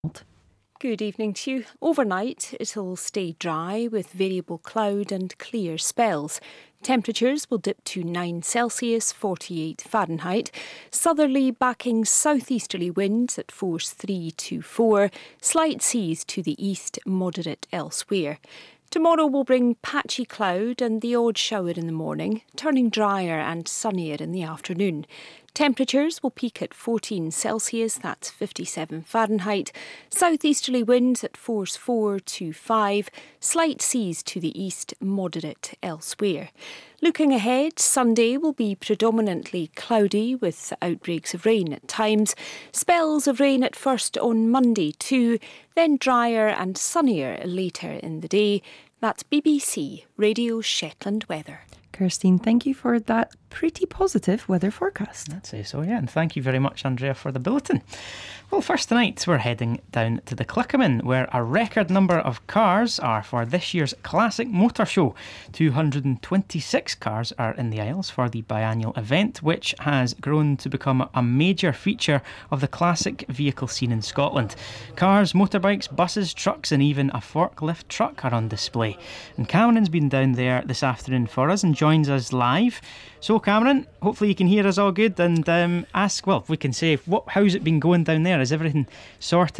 Good evening to you. Overnight, it'll stay dry with variable cloud and clear spells. Temperatures will dip to 9 Celsius, 48 Fahrenheit. Southerly backing southeasterly winds at force 3 to 4. Slight seas to the east, moderate elsewhere. Tomorrow will bring patchy cloud and the odd shower in the morning, turning drier and sunnier in the afternoon. Temperatures will peak at 14 Celsius, that's 57 Fahrenheit. Southeasterly winds at force 4 to 5. Slight seas to the east, moderate elsewhere. Looking ahead, Sunday will be predominantly cloudy with outbreaks of rain at times. Spells of rain at first on Monday too, then drier and sunnier later in the day. That's BBC Radio Shetland Weather. Kirstine, thank you for that pretty positive weather forecast. I'd say so, yeah. And thank you very much, Andrea, for the bulletin. Well, first tonight, we're heading down to the Clickaman, where a record number of cars are for this year's Classic Motor Show. 226 cars are in the aisles for the biannual event, which has grown to become a major feature of the classic vehicle scene in Scotland. Cars, motorbikes, buses, trucks, and even a forklift truck are on display. And Cameron's been down there this afternoon for us and joins us live. So Cameron, hopefully you can hear us all good and ask, well, we can say, how's it been going down there? Is everything sorted